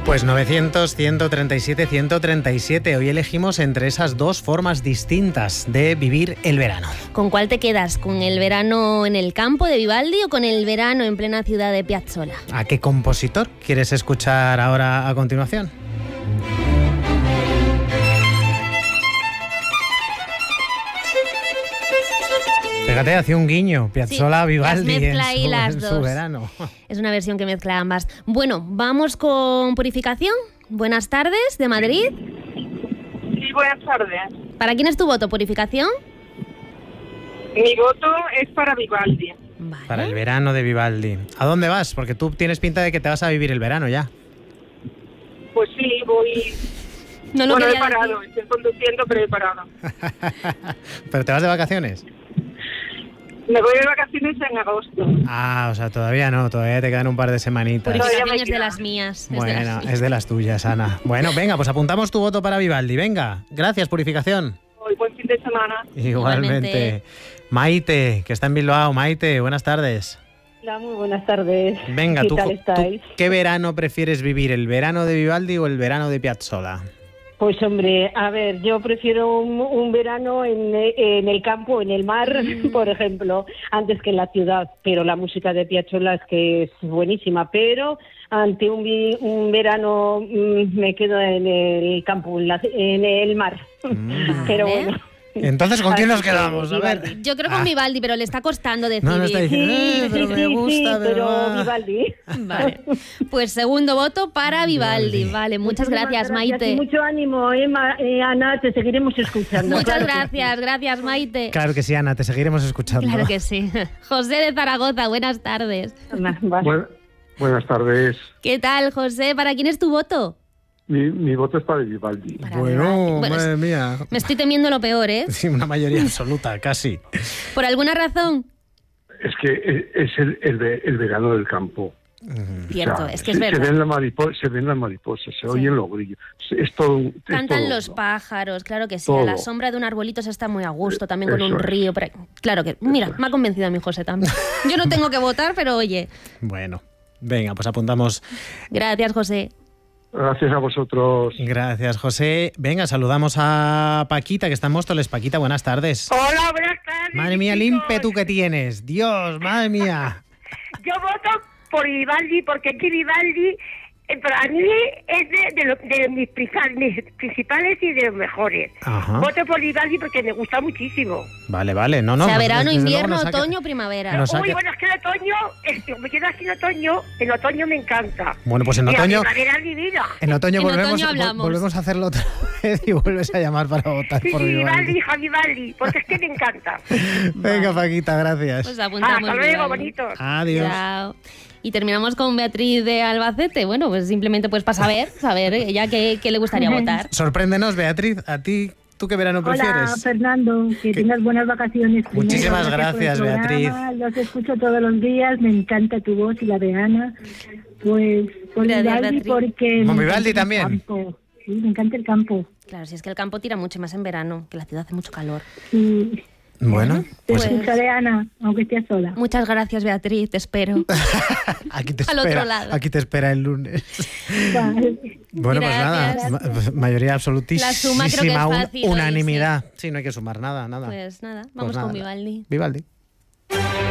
Pues 900, 137, 137. Hoy elegimos entre esas dos formas distintas de vivir el verano. ¿Con cuál te quedas? ¿Con el verano en el campo de Vivaldi o con el verano en plena ciudad de Piazzolla? ¿A qué compositor quieres escuchar ahora a continuación? Fíjate, hacía un guiño, Piazzolla, Sí, Vivaldi las mezcla ahí las en su dos. verano. Es una versión que mezcla ambas. Bueno, vamos con Purificación. Buenas tardes, de Madrid. Sí, buenas tardes. ¿Para quién es tu voto, Purificación? Mi voto es para Vivaldi. Vale. Para el verano de Vivaldi. ¿A dónde vas? Porque tú tienes pinta de que te vas a vivir el verano ya. Pues sí, voy... No lo Bueno, he quería parado, decir. estoy conduciendo, pero he parado. ¿Pero te vas de vacaciones? Me voy de vacaciones en agosto. Ah, o sea, todavía no, todavía te quedan un par de semanitas. Todavía Purificación me es de queda. las mías. es de Bueno, las mías. es de las tuyas, Ana. Bueno, venga, pues apuntamos tu voto para Vivaldi. Venga, gracias, Purificación. Hoy, buen fin de semana. Igualmente. Igualmente. Maite, que está en Bilbao. Maite, buenas tardes. Hola, muy buenas tardes. Venga, ¿Qué ¿tú tal estáis? qué verano prefieres vivir? ¿El verano de Vivaldi o el verano de Piazzolla? Pues hombre, a ver, yo prefiero un verano en el campo, en el mar, por ejemplo, antes que en la ciudad. Pero la música de Piazzolla es que es buenísima. Pero ante un verano me quedo en el campo, en el mar. Pero Vale. bueno. Entonces, ¿con quién nos Así que, quedamos? A ver. Vivaldi. Yo creo con Vivaldi, pero le está costando decidir. No, no está diciendo, pero me gusta, pero Vivaldi. Vale. Pues segundo voto para Vivaldi. Vale, muchas gracias, Maite. Y mucho ánimo, Ana, te seguiremos escuchando. Muchas claro que gracias, gracias, Maite. Claro que sí, Ana, te seguiremos escuchando. Claro que sí. José de Zaragoza, buenas tardes. sí. Vale. Buenas tardes. ¿Qué tal, José? ¿Para quién es tu voto? Mi voto es para Vivaldi. Para Bueno, Vivaldi. Bueno, madre mía. me estoy temiendo lo peor, ¿eh? Sí, una mayoría absoluta, casi. ¿Por alguna razón? Es que es el verano del campo. Cierto, O sea, es que es se verdad. ven las mariposas, se oyen los grillos. Es todo. Cantan todo los uno. pájaros, claro que sí. A Todo. la sombra de un arbolito se está muy a gusto, también con Eso un es. río. Claro que, mira, me ha convencido a mi José también. Yo no tengo que votar, pero oye, Bueno, venga, pues apuntamos. gracias, José. Gracias a vosotros. Gracias, José. Venga, saludamos a Paquita, que está en Móstoles. Paquita, buenas tardes. Hola, buenas tardes. Madre mía, el chicos. ímpetu que tienes. Dios, madre mía. Yo voto por Vivaldi porque es que Vivaldi para mí es de mis principales y de los mejores. Ajá. Voto por Vivaldi porque me gusta muchísimo. Vale, vale. No, no. O sea, pues, verano, desde luego invierno, nos saca- otoño, primavera. Nos saca- Uy, bueno, es que el otoño, me quedo aquí en otoño me encanta. Bueno, pues en Y otoño, la primavera es divina. en otoño En volvemos, otoño hablamos. volvemos a hacerlo otra vez y vuelves a llamar para votar Sí, por sí, Vivaldi. Vivaldi, hija Vivaldi, porque es que me encanta. Venga, Paquita, gracias. Pues apuntamos. Hasta luego, Vivaldi. bonitos. Adiós. Chao. Y terminamos con Beatriz de Albacete. Bueno, pues simplemente pues para saber ella qué le gustaría votar. Sorpréndenos, Beatriz. ¿A ti, tú qué verano Hola, prefieres? Fernando, que tengas buenas vacaciones. Primero, Muchísimas por el gracias, programa, los escucho todos los días, me encanta tu voz y la de Ana. Pues por Gracias, Vivaldi, Beatriz. porque... ¿Con me Vivaldi encanta el también? campo. Sí, me encanta el campo. Claro, si es que el campo tira mucho más en verano, que la ciudad hace mucho calor. Y Bueno, te pues escucharé, Ana, aunque estés sola. Muchas gracias, Beatriz, te espero. aquí te Al espera, otro lado. aquí te espera el lunes. Vale. Bueno, Gracias. pues nada, mayoría absolutísima, La suma creo que es fácil hoy, unanimidad. Sí, no hay que sumar nada, nada. Pues nada, Pues vamos nada. con Vivaldi. Vivaldi.